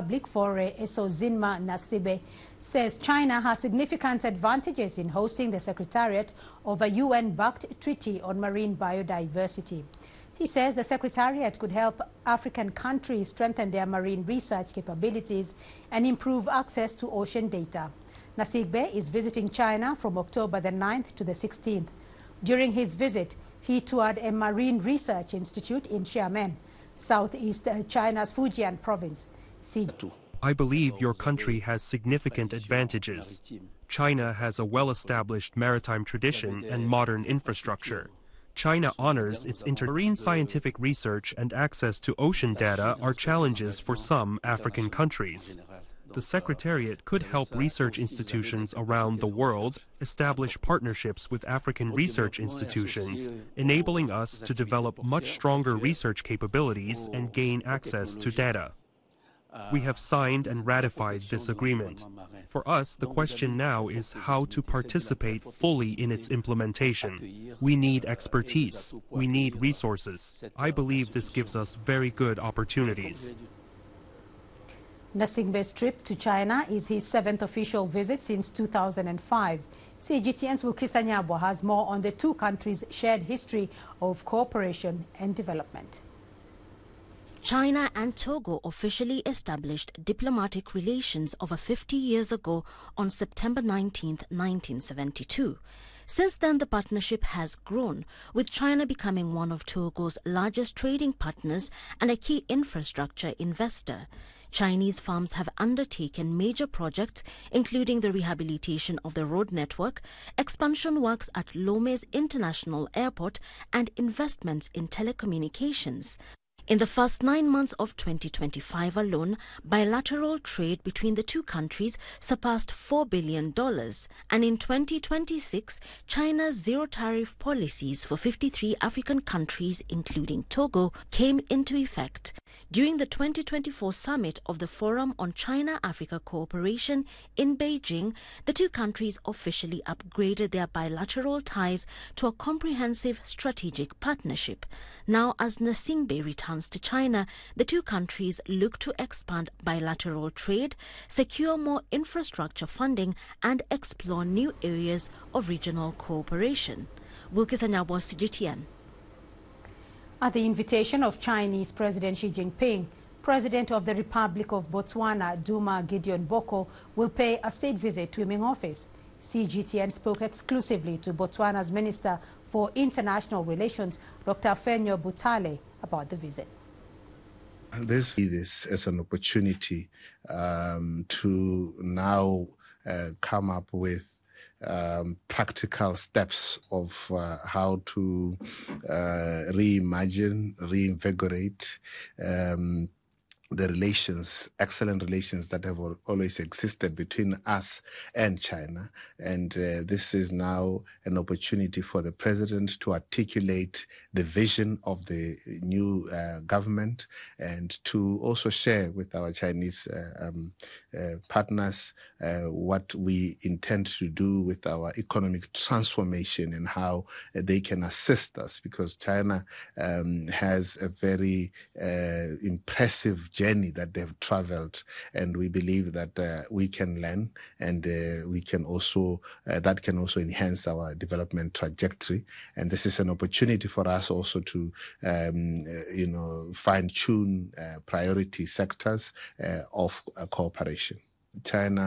Republic, Fore Esozinma Nasibe, says China has significant advantages in hosting the Secretariat of a UN-backed treaty on marine biodiversity. He says the Secretariat could help African countries strengthen their marine research capabilities and improve access to ocean data. Nasigbe is visiting China from October the 9th to the 16th. During his visit, he toured a marine research institute in Xiamen, southeast China's Fujian province. I believe your country has significant advantages. China has a well-established maritime tradition and modern infrastructure. China honors its marine scientific research, and access to ocean data are challenges for some African countries. The Secretariat could help research institutions around the world establish partnerships with African research institutions, enabling us to develop much stronger research capabilities and gain access to data. We have signed and ratified this agreement. For us, the question now is how to participate fully in its implementation. We need expertise. We need resources. I believe this gives us very good opportunities. Nasigbe's trip to China is his 7th official visit since 2005. CGTN's Wukisa Nyabwa has more on the two countries' shared history of cooperation and development. China and Togo officially established diplomatic relations over 50 years ago on September 19, 1972. Since then, the partnership has grown, with China becoming one of Togo's largest trading partners and a key infrastructure investor. Chinese firms have undertaken major projects, including the rehabilitation of the road network, expansion works at Lomé's International Airport, and investments in telecommunications. In the first 9 months of 2025 alone, bilateral trade between the two countries surpassed $4 billion. And in 2026, China's zero-tariff policies for 53 African countries, including Togo, came into effect. During the 2024 summit of the Forum on China-Africa Cooperation in Beijing, the two countries officially upgraded their bilateral ties to a comprehensive strategic partnership. Now, as Nasigbe returns to China, the two countries look to expand bilateral trade, secure more infrastructure funding, and explore new areas of regional cooperation. Wukisa Nyabwa, CGTN. At the invitation of Chinese President Xi Jinping, President of the Republic of Botswana, Duma Gideon Boko, will pay a state visit to him in office. CGTN spoke exclusively to Botswana's Minister for International Relations, Dr. Fenyo Butale, about the visit. This as an opportunity to now come up with practical steps of how to reimagine, reinvigorate the relations, excellent relations that have always existed between us and China. And this is now an opportunity for the president to articulate the vision of the new government, and to also share with our Chinese partners what we intend to do with our economic transformation and how they can assist us, because China has a very impressive journey that they've traveled, and we believe that we can learn, and we can also that can also enhance our development trajectory. And this is an opportunity for us also to fine-tune priority sectors of cooperation. China